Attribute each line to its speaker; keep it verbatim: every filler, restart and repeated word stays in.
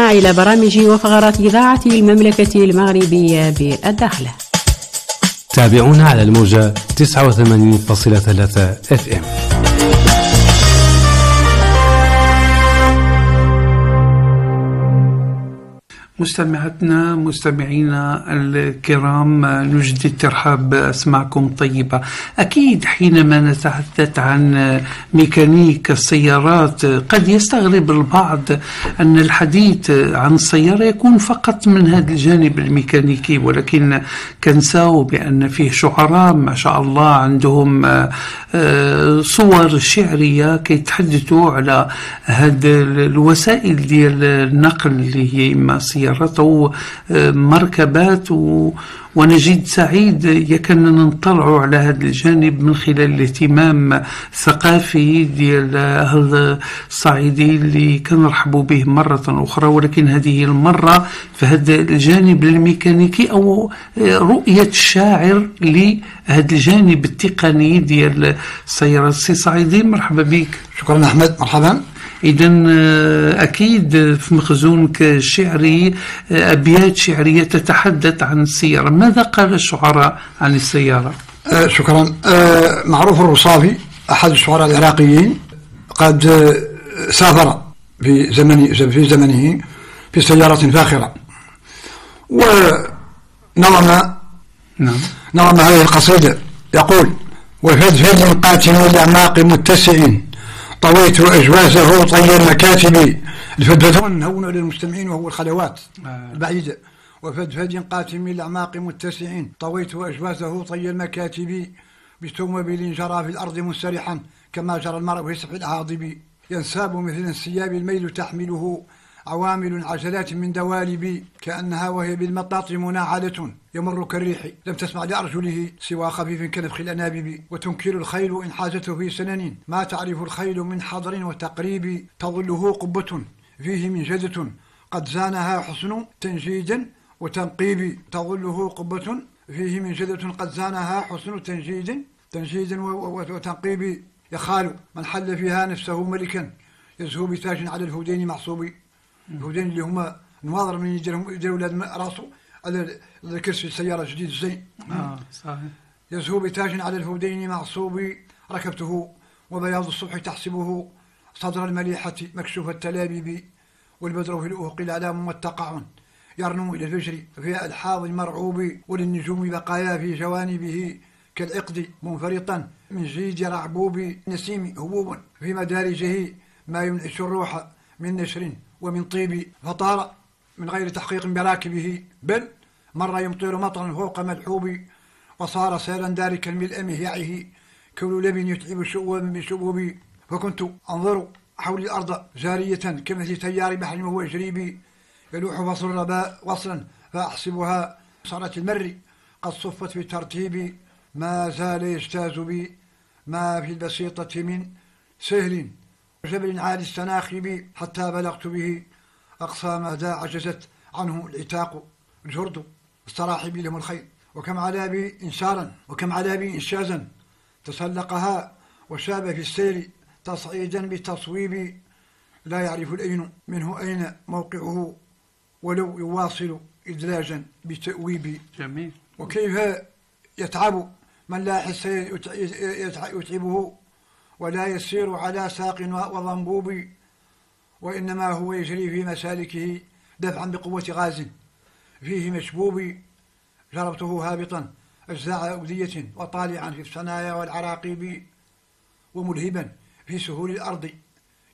Speaker 1: تستمع إلى برامج وفقرات إذاعة المملكة المغربية بالداخلة.
Speaker 2: تابعونا على الموجة تسعة وثمانين فاصلة ثلاثة اف ام.
Speaker 3: مستمعتنا مستمعينا الكرام، نجدي الترحاب بأسماعكم طيبة. أكيد حينما نتحدث عن ميكانيك السيارات قد يستغرب البعض أن الحديث عن السيارة يكون فقط من هذا الجانب الميكانيكي، ولكن كنساو بأن فيه شعراء ما شاء الله عندهم صور شعرية كيتحدثوا على هذه الوسائل ديال النقل اللي هي إما سيارات أو مركبات، و... ونجد سعيد يكن نطلع على هذا الجانب من خلال الاهتمام الثقافي ديال هذا الصعيدي اللي كنرحبوا به مرة أخرى، ولكن هذه المرة في هذا الجانب الميكانيكي أو رؤية الشاعر لهذا الجانب التقني ديال السيارات. سي سعيدي مرحبا بك.
Speaker 4: شكرا أحمد، مرحبا.
Speaker 3: إذن أكيد في مخزونك الشعري أبيات شعرية تتحدث عن السيارة، ماذا قال الشعراء عن السيارة؟
Speaker 4: آه شكرا. آه معروف الرصافي أحد الشعراء العراقيين قد سافر في زمن في زمنه في سيارة فاخرة، ونظم نعم نظم هذه القصيدة يقول: وفدفد قاتل الأعماق متسع طويت أجوازه طي المكاتب. الفدفد نهون على المستمعين وهو الخلوات آه. البعيدة. وفدفد قاتم الأعماق متسع طويت أجوازه طي المكاتب بتومبيل جرى في الأرض منسرحا كما جرى المرء في سفح الهاضب ينساب مثل انسياب الميل تحمله عوامل عجلات من دوالب كأنها وهي بالمطاط مناعلة يمر كالريح لم تسمع لأرجله سوى خفيف كنفخ الأنابب. وتنكر الخيل إن حاجته في سنن ما تعرف الخيل من حضر وتقريب تظله قبة فيه منجدة قد زانها حسن تنجيد وتنقيب. تظله قبة فيه منجدة قد زانها حسن تنجيد تنجيد وتنقيب. يخال من حل فيها نفسه ملكا يزهو بتاج على الهودين معصوب. الهودين اللي هما نواظر من يجرهم يجروا ولاد راسه على الكرسي السيارة جديد الزين.
Speaker 3: آه صحيح.
Speaker 4: يزهو بتاج على الهودين معصوب ركبته وبياض الصبح تحسبه صدر المليحة مكشوف التلابيب. والبدر في الأفق الأعلام والتقع يرنو إلى الفجر في ألحاظ المرعوب. وللنجوم بقايا في جوانبه كالعقد منفرطا من جيد رعبوب. نسيم هبوب في مدارجه ما ينعش الروح من نشر ومن طيب. فطار من غير تحقيق براكبه بل مر يمطر مطرا فوق ملحوب. وصار سيرا داركا ملء مهيعه كل لب يتعب الشؤوب من شبوب. فكنت أنظر حول الأرض جارية كمثل تيار بحر وهو يجري بي يلوح فصل الرباء وصلا فأحسبها صارت المر قد صفت بترتيب. ما زال يجتاز بي ما في البسيطة من سهل جبل عالي السناخب حتى بلغت به أقصى ما دا عجزت عنه العتاق الجرد استراح بي لهم الخير. وكم على بي إنشارا وكم على بي إنشازا تسلقها وشاب في السير تصعيدا بتصويب. لا يعرف الأين منه أين موقعه ولو يواصل إدلاجا بتأويب.
Speaker 3: جميل.
Speaker 4: وكيف يتعب من لا حس يتعبه ولا يسير على ساق وضنبوب. وإنما هو يجري في مسالكه دفعا بقوة غاز فيه مشبوب. جربته هابطا أجزاء أودية وطالعا في الثنايا والعراقيب وملهبا في سهول الأرض